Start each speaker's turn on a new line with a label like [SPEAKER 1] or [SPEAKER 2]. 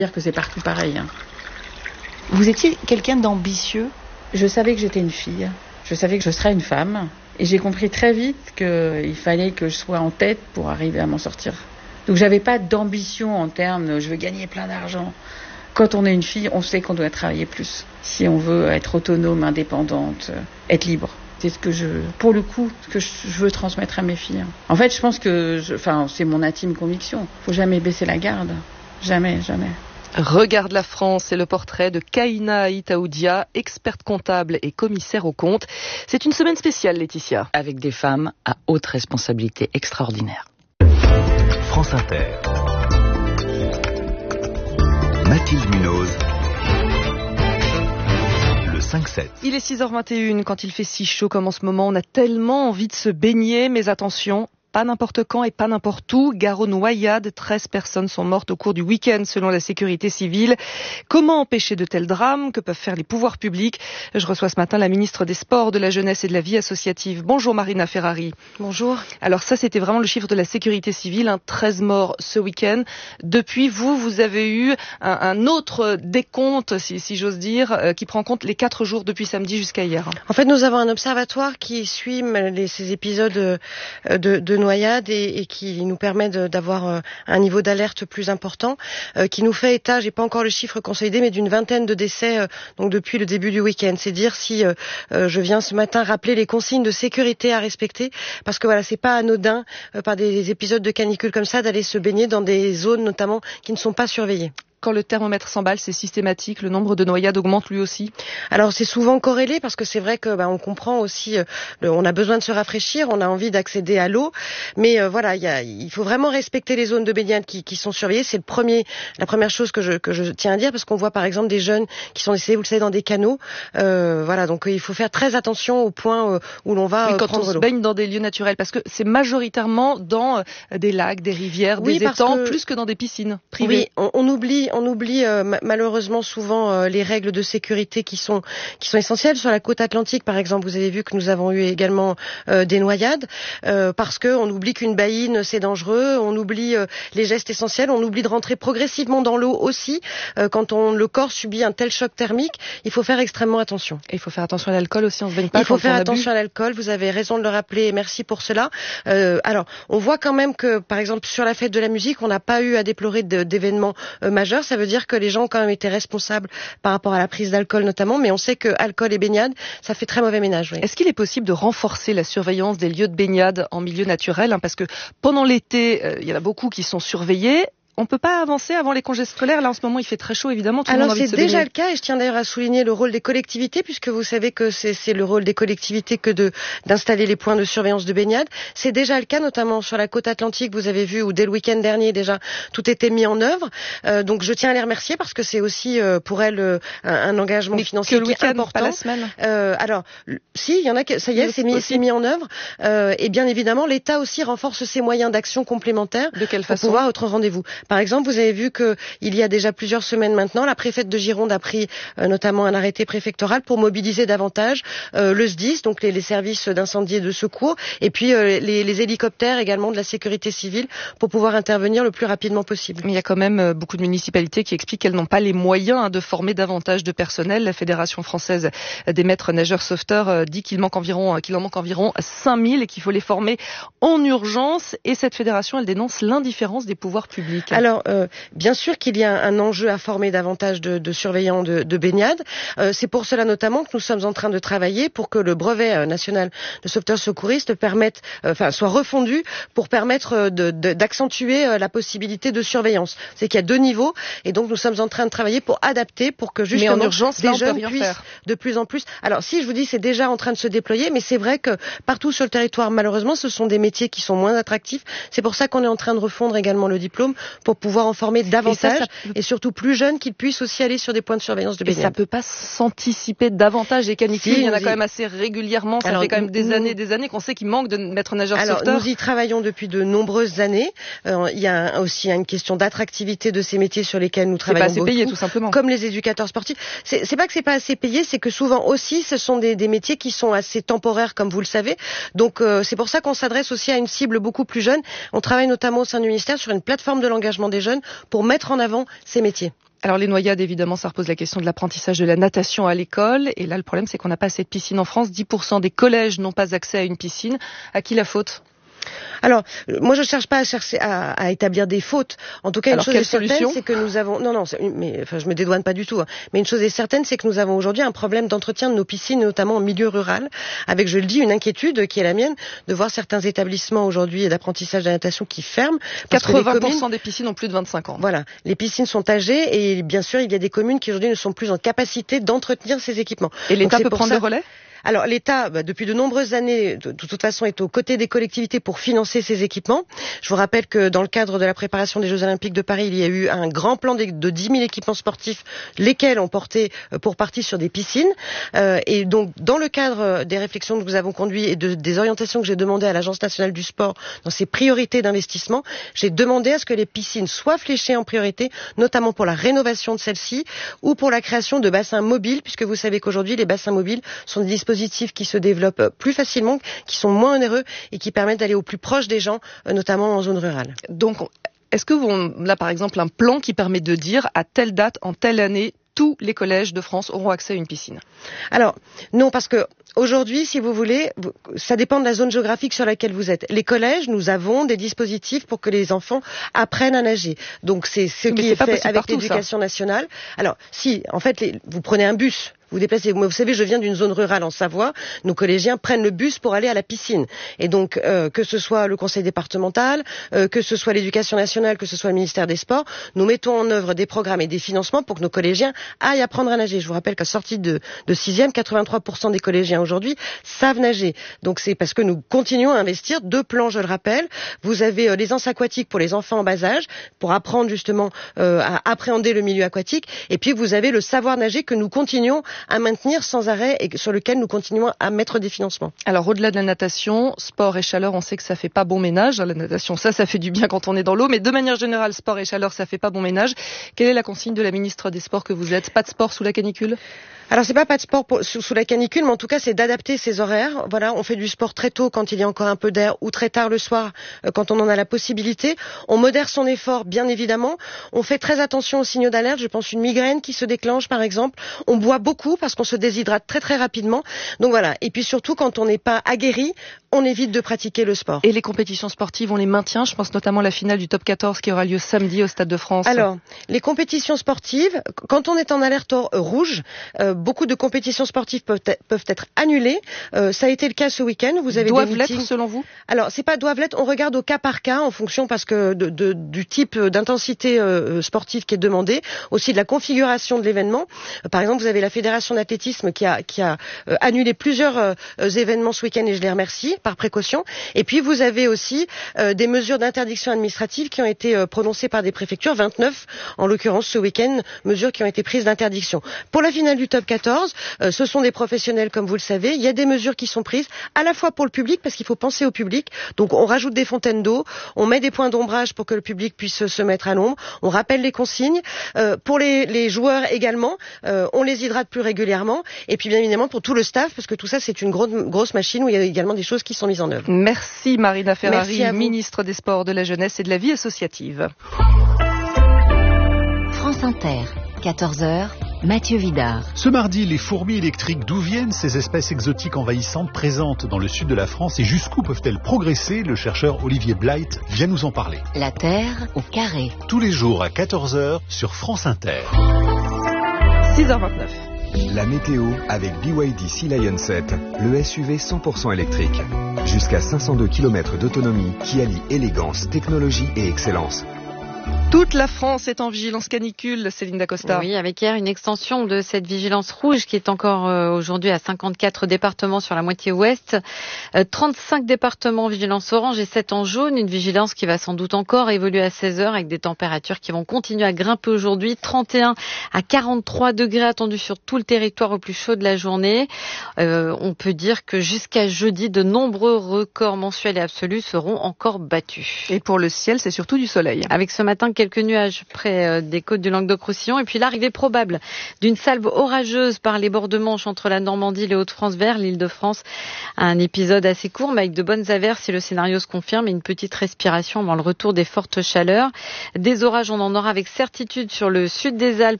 [SPEAKER 1] Dire que c'est partout pareil.
[SPEAKER 2] Vous étiez quelqu'un d'ambitieux?
[SPEAKER 1] Je savais que j'étais une fille. Je savais que je serais une femme. Et j'ai compris très vite qu'il fallait que je sois en tête pour arriver à m'en sortir. Donc j'avais pas d'ambition en termes je veux gagner plein d'argent. Quand on est une fille, on sait qu'on doit travailler plus. Si on veut être autonome, indépendante, être libre. C'est ce que pour le coup, ce que je veux transmettre à mes filles. En fait, je pense que, c'est mon intime conviction. Faut jamais baisser la garde. Jamais, jamais.
[SPEAKER 3] Regarde la France, c'est le portrait de Kaïna Aït-Aoudia, experte comptable et commissaire aux comptes. C'est une semaine spéciale, Laetitia.
[SPEAKER 2] Avec des femmes à haute responsabilité extraordinaire.
[SPEAKER 4] France Inter. Mathilde Munoz. Le 5-7.
[SPEAKER 3] Il est 6h21, quand il fait si chaud comme en ce moment, on a tellement envie de se baigner, mais attention, pas n'importe quand et pas n'importe où. Gare aux noyades, 13 personnes sont mortes au cours du week-end selon la sécurité civile. Comment empêcher de tels drames? Que peuvent faire les pouvoirs publics? Je reçois ce matin la ministre des Sports, de la Jeunesse et de la Vie associative. Bonjour Marina Ferrari.
[SPEAKER 5] Bonjour.
[SPEAKER 3] Alors ça, c'était vraiment le chiffre de la sécurité civile, 13 morts ce week-end. Depuis, vous avez eu un autre décompte, si j'ose dire, qui prend en compte les 4 jours depuis samedi jusqu'à hier.
[SPEAKER 5] En fait, nous avons un observatoire qui suit ces épisodes de noyades et qui nous permet d'avoir un niveau d'alerte plus important, qui nous fait état, j'ai pas encore le chiffre consolidé, mais d'une vingtaine de décès donc depuis le début du week-end. C'est dire si je viens ce matin rappeler les consignes de sécurité à respecter, parce que voilà, c'est pas anodin par des épisodes de canicule comme ça d'aller se baigner dans des zones notamment qui ne sont pas surveillées.
[SPEAKER 3] Quand le thermomètre s'emballe, c'est systématique, le nombre de noyades augmente lui aussi?
[SPEAKER 5] Alors c'est souvent corrélé parce que c'est vrai que on comprend aussi, on a besoin de se rafraîchir, on a envie d'accéder à l'eau, mais voilà, il faut vraiment respecter les zones de baignade qui sont surveillées. C'est la première chose que je tiens à dire, parce qu'on voit par exemple des jeunes qui sont laissés, vous le savez, dans des canaux. Voilà, donc il faut faire très attention au point où l'on va
[SPEAKER 3] quand
[SPEAKER 5] prendre
[SPEAKER 3] on se
[SPEAKER 5] l'eau.
[SPEAKER 3] Baigne dans des lieux naturels, parce que c'est majoritairement dans des lacs, des rivières, des étangs, plus que dans des piscines privées.
[SPEAKER 5] Oui, on oublie malheureusement souvent les règles de sécurité qui sont essentielles. Sur la côte atlantique, par exemple, vous avez vu que nous avons eu également des noyades, parce que on oublie qu'une baïne c'est dangereux, on oublie les gestes essentiels, on oublie de rentrer progressivement dans l'eau aussi. Quand le corps subit un tel choc thermique, il faut faire extrêmement attention.
[SPEAKER 3] Et il faut faire attention à l'alcool aussi, on se baigne pas.
[SPEAKER 5] Il faut faire attention à l'alcool, vous avez raison de le rappeler, et merci pour cela. Alors, on voit quand même que, par exemple, sur la fête de la musique, on n'a pas eu à déplorer d'événements majeurs. Ça veut dire que les gens ont quand même été responsables par rapport à la prise d'alcool notamment, mais on sait que alcool et baignade, ça fait très mauvais ménage. Oui.
[SPEAKER 3] Est-ce qu'il est possible de renforcer la surveillance des lieux de baignade en milieu naturel, parce que pendant l'été, il y en a beaucoup qui sont surveillés. On peut pas avancer avant les congés scolaires. Là, en ce moment, il fait très chaud, évidemment.
[SPEAKER 5] Alors, c'est déjà le cas, et je tiens d'ailleurs à souligner le rôle des collectivités, puisque vous savez que c'est le rôle des collectivités que d'installer les points de surveillance de baignade. C'est déjà le cas, notamment sur la côte atlantique. Vous avez vu où dès le week-end dernier, déjà, tout était mis en œuvre. Donc, je tiens à les remercier parce que c'est aussi pour elles un engagement financier qui est important.
[SPEAKER 3] Pas la semaine.
[SPEAKER 5] Alors, si, il y en a, ça y est, c'est mis en œuvre. Et bien évidemment, l'État aussi renforce ses moyens d'action complémentaires.
[SPEAKER 3] De quelle façon?
[SPEAKER 5] Pour pouvoir être au rendez-vous. Par exemple, vous avez vu que il y a déjà plusieurs semaines maintenant, la préfète de Gironde a pris notamment un arrêté préfectoral pour mobiliser davantage le SDIS, donc les services d'incendie et de secours, et puis les hélicoptères également de la sécurité civile pour pouvoir intervenir le plus rapidement possible.
[SPEAKER 3] Mais il y a quand même beaucoup de municipalités qui expliquent qu'elles n'ont pas les moyens de former davantage de personnel. La Fédération française des maîtres nageurs sauveteurs dit qu'il en manque environ 5000 et qu'il faut les former en urgence. Et cette fédération, elle dénonce l'indifférence des pouvoirs publics.
[SPEAKER 5] Alors, bien sûr qu'il y a un enjeu à former davantage de surveillants de baignade. C'est pour cela notamment que nous sommes en train de travailler pour que le brevet national de sauveteurs secouristes soit refondu pour permettre d'accentuer la possibilité de surveillance. C'est qu'il y a 2 niveaux, et donc nous sommes en train de travailler pour adapter, pour que justement
[SPEAKER 3] mais en urgence,
[SPEAKER 5] des jeunes puissent de plus en plus. Alors, si je vous dis, c'est déjà en train de se déployer, mais c'est vrai que partout sur le territoire, malheureusement, ce sont des métiers qui sont moins attractifs. C'est pour ça qu'on est en train de refondre également le diplôme pour pouvoir en former davantage et surtout plus jeunes, qu'ils puissent aussi aller sur des points de surveillance de baignade.
[SPEAKER 3] Et ça peut pas s'anticiper daveillance des canicules. Il y en a quand même assez régulièrement. Ça fait quand même des années qu'on sait qu'il manque de maîtres nageurs sauveteurs.
[SPEAKER 5] Nous y travaillons depuis de nombreuses années. Il y a aussi une question d'attractivité de ces métiers sur lesquels nous travaillons beaucoup.
[SPEAKER 3] C'est pas assez payé, tout simplement.
[SPEAKER 5] Comme les éducateurs sportifs. C'est pas que c'est pas assez payé, c'est que souvent aussi ce sont des métiers qui sont assez temporaires, comme vous le savez. Donc c'est pour ça qu'on s'adresse aussi à une cible beaucoup plus jeune. On travaille notamment au sein du ministère sur une plateforme de l'engagement des jeunes pour mettre en avant ces métiers.
[SPEAKER 3] Alors les noyades, évidemment, ça repose la question de l'apprentissage de la natation à l'école. Et là, le problème, c'est qu'on n'a pas assez de piscines en France. 10% des collèges n'ont pas accès à une piscine. À qui la faute ?
[SPEAKER 5] Alors, moi, je cherche pas à établir des fautes. En tout cas, une chose est certaine, c'est que nous avons. Non, mais je me dédouane pas du tout. Hein. Mais une chose est certaine, c'est que nous avons aujourd'hui un problème d'entretien de nos piscines, notamment en milieu rural, avec, je le dis, une inquiétude qui est la mienne de voir certains établissements aujourd'hui d'apprentissage de la natation qui ferment.
[SPEAKER 3] 80% des piscines ont plus de 25 ans.
[SPEAKER 5] Voilà, les piscines sont âgées et bien sûr, il y a des communes qui aujourd'hui ne sont plus en capacité d'entretenir ces équipements.
[SPEAKER 3] Et l'État peut prendre le relais ?
[SPEAKER 5] Alors l'État, depuis de nombreuses années, de toute façon, est aux côtés des collectivités pour financer ces équipements. Je vous rappelle que dans le cadre de la préparation des Jeux Olympiques de Paris, il y a eu un grand plan de 10 000 équipements sportifs, lesquels ont porté pour partie sur des piscines. Et donc, dans le cadre des réflexions que nous avons conduites et des orientations que j'ai demandées à l'Agence nationale du sport dans ses priorités d'investissement, j'ai demandé à ce que les piscines soient fléchées en priorité, notamment pour la rénovation de celles-ci ou pour la création de bassins mobiles, puisque vous savez qu'aujourd'hui, les bassins mobiles sont des dispositifs qui se développent plus facilement, qui sont moins onéreux et qui permettent d'aller au plus proche des gens, notamment en zone rurale.
[SPEAKER 3] Donc, est-ce que vous, là par exemple, un plan qui permet de dire à telle date, en telle année, tous les collèges de France auront accès à une piscine ?
[SPEAKER 5] Alors, non, parce que aujourd'hui, si vous voulez, ça dépend de la zone géographique sur laquelle vous êtes. Les collèges, nous avons des dispositifs pour que les enfants apprennent à nager. Donc, c'est ce qui est fait avec l'éducation nationale. Alors, si, en fait, vous prenez un bus, vous déplacez. Moi, vous savez, je viens d'une zone rurale en Savoie. Nos collégiens prennent le bus pour aller à la piscine. Et donc, que ce soit le conseil départemental, que ce soit l'éducation nationale, que ce soit le ministère des Sports, nous mettons en œuvre des programmes et des financements pour que nos collégiens aillent apprendre à nager. Je vous rappelle qu'à sortie de 6e, 83% des collégiens aujourd'hui savent nager. Donc, c'est parce que nous continuons à investir. 2 plans, je le rappelle. Vous avez les anses aquatiques pour les enfants en bas âge, pour apprendre justement à appréhender le milieu aquatique. Et puis, vous avez le savoir nager que nous continuons à maintenir sans arrêt et sur lequel nous continuons à mettre des financements.
[SPEAKER 3] Alors au-delà de la natation, sport et chaleur, on sait que ça fait pas bon ménage. La natation, ça fait du bien quand on est dans l'eau, mais de manière générale, sport et chaleur, ça fait pas bon ménage. Quelle est la consigne de la ministre des Sports que vous êtes ? Pas de sport sous la canicule ?
[SPEAKER 5] Alors c'est pas de sport sous la canicule, mais en tout cas c'est d'adapter ses horaires. Voilà, on fait du sport très tôt quand il y a encore un peu d'air ou très tard le soir quand on en a la possibilité. On modère son effort, bien évidemment. On fait très attention aux signaux d'alerte. Je pense une migraine qui se déclenche par exemple. On boit beaucoup parce qu'on se déshydrate très très rapidement. Donc voilà. Et puis surtout quand on n'est pas aguerri, on évite de pratiquer le sport.
[SPEAKER 3] Et les compétitions sportives, on les maintient. Je pense notamment à la finale du top 14 qui aura lieu samedi au Stade de France.
[SPEAKER 5] Alors les compétitions sportives, quand on est en alerte rouge, beaucoup de compétitions sportives peuvent être annulées. Ça a été le cas ce week-end. Vous avez
[SPEAKER 3] doivent l'être selon vous ?
[SPEAKER 5] Alors, c'est pas doivent l'être. On regarde au cas par cas en fonction parce que du type d'intensité sportive qui est demandée, aussi de la configuration de l'événement. Par exemple, vous avez la Fédération d'athlétisme qui a annulé plusieurs événements ce week-end et je les remercie par précaution. Et puis, vous avez aussi des mesures d'interdiction administrative qui ont été prononcées par des préfectures, 29 en l'occurrence ce week-end, mesures qui ont été prises d'interdiction. Pour la finale du top 14, ce sont des professionnels comme vous le savez, il y a des mesures qui sont prises à la fois pour le public parce qu'il faut penser au public, donc on rajoute des fontaines d'eau, on met des points d'ombrage pour que le public puisse se mettre à l'ombre, on rappelle les consignes, pour les joueurs également, on les hydrate plus régulièrement et puis bien évidemment pour tout le staff parce que tout ça c'est une grosse machine où il y a également des choses qui sont mises en œuvre.
[SPEAKER 3] Merci Marina Ferrari, ministre des Sports, de la Jeunesse et de la Vie associative.
[SPEAKER 6] France Inter, 14h. Mathieu Vidard.
[SPEAKER 7] Ce mardi, les fourmis électriques, d'où viennent ces espèces exotiques envahissantes présentes dans le sud de la France et jusqu'où peuvent-elles progresser ? Le chercheur Olivier Blight vient nous en parler.
[SPEAKER 6] La Terre au carré.
[SPEAKER 7] Tous les jours à 14h sur France Inter.
[SPEAKER 3] 6h29.
[SPEAKER 8] La météo avec BYD Sea Lion 7, le SUV 100% électrique. Jusqu'à 502 km d'autonomie qui allie élégance, technologie et excellence.
[SPEAKER 3] Toute la France est en vigilance canicule, Céline Dacosta.
[SPEAKER 9] Oui, avec hier une extension de cette vigilance rouge qui est encore aujourd'hui à 54 départements sur la moitié ouest, 35 départements en vigilance orange et 7 en jaune. Une vigilance qui va sans doute encore évoluer à 16h avec des températures qui vont continuer à grimper aujourd'hui. 31 à 43 degrés attendus sur tout le territoire au plus chaud de la journée. On peut dire que jusqu'à jeudi, de nombreux records mensuels et absolus seront encore battus.
[SPEAKER 3] Et pour le ciel, c'est surtout du soleil.
[SPEAKER 9] Avec ce matin quelques nuages près des côtes du Languedoc-Roussillon. Et puis l'arrivée probable d'une salve orageuse par les bords de Manche entre la Normandie, les Hauts-de-France vers l'Île-de-France. Un épisode assez court, mais avec de bonnes averses si le scénario se confirme et une petite respiration avant le retour des fortes chaleurs. Des orages, on en aura avec certitude sur le sud des Alpes